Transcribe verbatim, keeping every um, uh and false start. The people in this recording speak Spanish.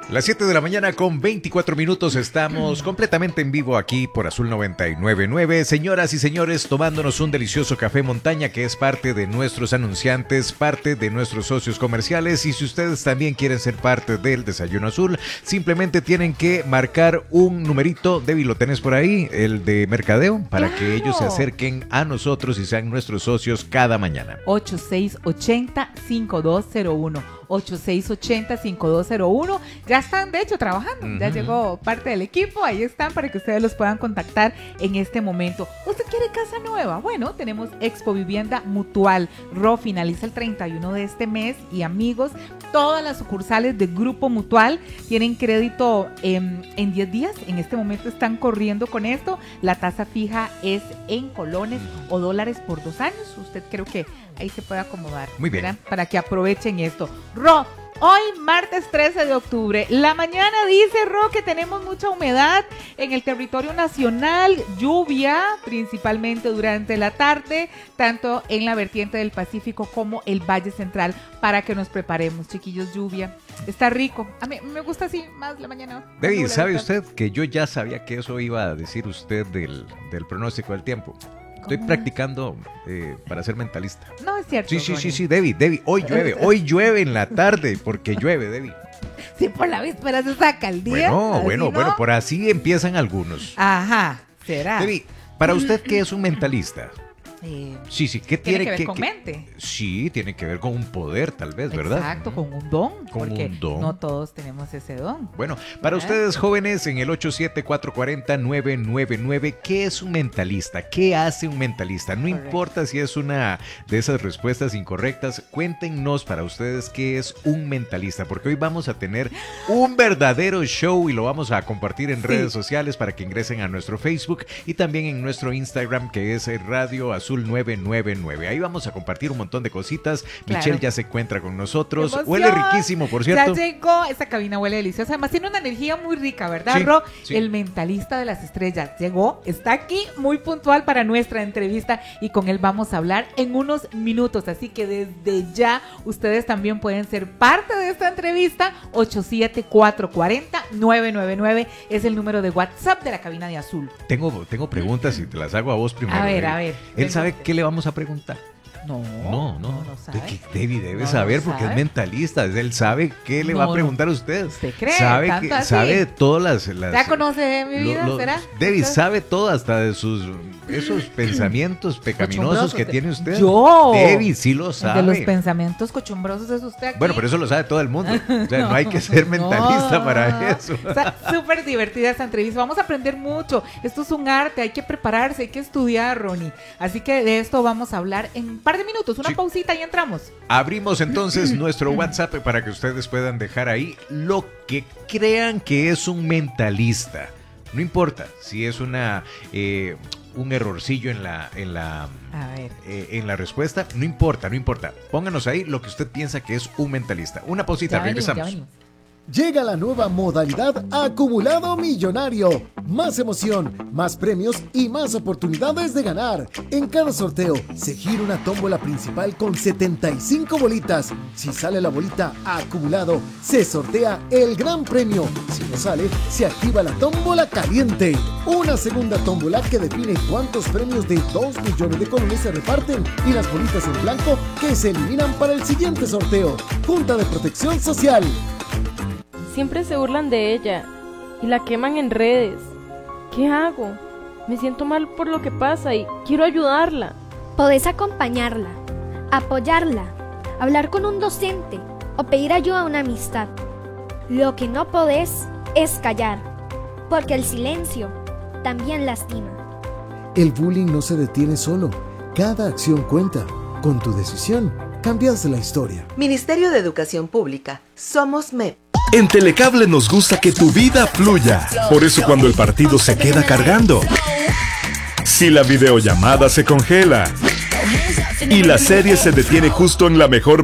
Las siete de la mañana con veinticuatro minutos, estamos completamente en vivo aquí por Azul noventa y nueve punto nueve. Señoras y señores, tomándonos un delicioso café montaña que es parte de nuestros anunciantes, parte de nuestros socios comerciales. Y si ustedes también quieren ser parte del Desayuno Azul, simplemente tienen que marcar un numerito. Debbie, ¿lo tenés por ahí? El de mercadeo, para ¡Claro! que ellos se acerquen a nosotros y sean nuestros socios cada mañana. ocho seis ocho cero, cinco dos cero uno. ocho seis ocho cero, cinco dos cero uno. Ya están, de hecho, trabajando. Uh-huh. Ya llegó parte del equipo. Ahí están para que ustedes los puedan contactar en este momento. ¿Usted quiere casa nueva? Bueno, tenemos Expo Vivienda Mutual. R O finaliza el treinta y uno de este mes. Y amigos, todas las sucursales de Grupo Mutual tienen crédito en, en diez días. En este momento están corriendo con esto. La tasa fija es en colones o dólares por dos años. Usted creo que ahí se puede acomodar. Muy bien. ¿verdad? Para que aprovechen esto. Ro, hoy martes trece de octubre, la mañana dice Ro que tenemos mucha humedad en el territorio nacional, lluvia principalmente durante la tarde, tanto en la vertiente del Pacífico como el Valle Central, para que nos preparemos, chiquillos, lluvia. Está rico. A mí me gusta así más la mañana. David, ¿sabe usted que yo ya sabía que eso iba a decir usted del, del pronóstico del tiempo? Estoy practicando eh, para ser mentalista. No es cierto. Sí, sí, Ronnie. sí, sí, Debbie, Debbie, hoy llueve, hoy llueve en la tarde, porque llueve, Debbie. Sí, por la víspera se saca el día. Bueno, bueno, ¿no? bueno, por así empiezan algunos. Ajá, será. Debbie, para usted, ¿qué es un mentalista? Eh, Sí, sí, ¿qué tiene tiene que ver que, con que- mente. Sí, tiene que ver con un poder, tal vez, ¿verdad? Exacto, con un don, Con porque un don. no todos tenemos ese don. Bueno, para ¿verdad? ustedes jóvenes en el ocho siete cuatro cuatro cero nueve nueve nueve, ¿qué es un mentalista? ¿Qué hace un mentalista? No Correcto. importa si es una de esas respuestas incorrectas, cuéntenos para ustedes qué es un mentalista, porque hoy vamos a tener un verdadero show y lo vamos a compartir en Sí. redes sociales para que ingresen a nuestro Facebook y también en nuestro Instagram, que es Radio Azul nueve nueve nueve. Ahí vamos a compartir un montón de cositas. Claro. Michelle ya se encuentra con nosotros. ¡Qué emoción! Huele riquísimo, por cierto. Ya llegó, esta cabina huele deliciosa, además tiene una energía muy rica, ¿verdad, Sí, Ro? sí. El mentalista de las estrellas llegó, está aquí muy puntual para nuestra entrevista y con él vamos a hablar en unos minutos, así que desde ya ustedes también pueden ser parte de esta entrevista. Ocho siete cuatro cuatro cero nueve nueve nueve es el número de WhatsApp de la cabina de Azul. Tengo, tengo preguntas y te las hago a vos primero. A ver, Debbie. a ver. ¿Él sabe qué le vamos a preguntar? No, No, no. no lo sabe. De que Debbie debe No saber lo porque sabe. es mentalista. Él sabe qué le No, va a no. preguntar a usted. ¿Usted cree? Sabe, ¿Tanto que, así? sabe de todas las... las ¿Ya conoce de mi lo- vida, lo- será? Debbie ¿Usted? sabe todo, hasta de sus esos pensamientos pecaminosos que Cochumbrosos. tiene usted. Yo. Debbie sí lo De sabe. los pensamientos cochumbrosos es usted aquí. Bueno, pero eso lo sabe todo el mundo. O sea, no, hay que ser mentalista No. para eso. Está súper divertida esta entrevista. Vamos a aprender mucho. Esto es un arte, hay que prepararse, hay que estudiar, Ronnie. Así que de esto vamos a hablar en un par de minutos. Una Sí. pausita y entramos. Abrimos entonces nuestro WhatsApp para que ustedes puedan dejar ahí lo que crean que es un mentalista. No importa si es una eh, un errorcillo en la en la A ver. eh, en la respuesta, no importa, no importa. Pónganos ahí lo que usted piensa que es un mentalista. Una pausita, Ya venimos, regresamos. ya venimos. Llega la nueva modalidad Acumulado Millonario. Más emoción, más premios y más oportunidades de ganar. En cada sorteo se gira una tómbola principal con setenta y cinco bolitas. Si sale la bolita acumulado, se sortea el gran premio. Si no sale, se activa la tómbola caliente. Una segunda tómbola que define cuántos premios de dos millones de colones se reparten y las bolitas en blanco que se eliminan para el siguiente sorteo. Junta de Protección Social. Siempre se burlan de ella y la queman en redes. ¿Qué hago? Me siento mal por lo que pasa y quiero ayudarla. Podés acompañarla, apoyarla, hablar con un docente o pedir ayuda a una amistad. Lo que no podés es callar, porque el silencio también lastima. El bullying no se detiene solo. Cada acción cuenta. Con tu decisión, cambias la historia. Ministerio de Educación Pública. Somos M E P. En Telecable nos gusta que tu vida fluya. Por eso cuando el partido se queda cargando, si la videollamada se congela y la serie se detiene justo en la mejor